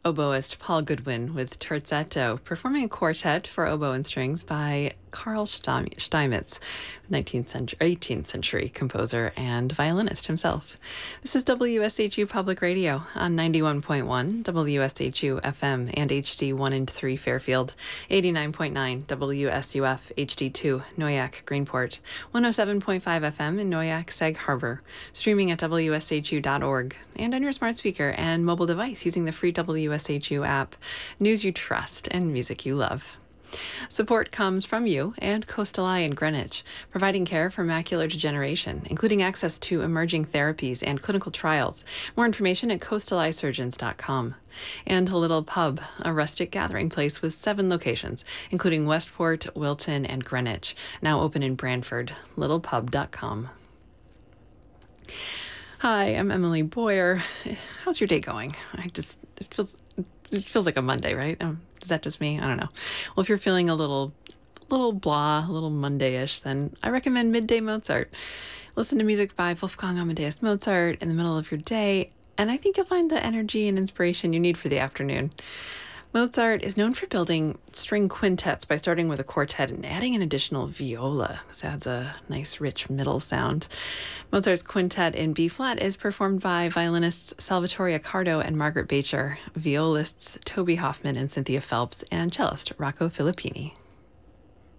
oboist Paul Goodwin with Terzetto, performing a quartet for oboe and strings by Carl Steinmetz, 19th century, 18th century composer and violinist himself. This is WSHU Public Radio on 91.1 WSHU FM and HD 1 and 3 Fairfield, 89.9 WSUF HD2 Noyak Greenport, 107.5 FM in Noyak Sag Harbor, streaming at WSHU.org, and on your smart speaker and mobile device using the free WSHU app. News you trust and music you love. Support comes from you and Coastal Eye in Greenwich, providing care for macular degeneration, including access to emerging therapies and clinical trials. More information at coastaleyesurgeons.com. And Little Pub, a rustic gathering place with 7 locations, including Westport, Wilton, and Greenwich, now open in Brantford. littlepub.com. Hi, I'm Emily Boyer. How's your day going? It feels like a Monday, right? Is that just me? I don't know. Well, if you're feeling a little blah, a little Monday-ish, then I recommend Midday Mozart. Listen to music by Wolfgang Amadeus Mozart in the middle of your day, and I think you'll find the energy and inspiration you need for the afternoon. Mozart is known for building string quintets by starting with a quartet and adding an additional viola. This adds a nice, rich middle sound. Mozart's quintet in B-flat is performed by violinists Salvatore Accardo and Margaret Beecher, violists Toby Hoffman and Cynthia Phelps, and cellist Rocco Filippini.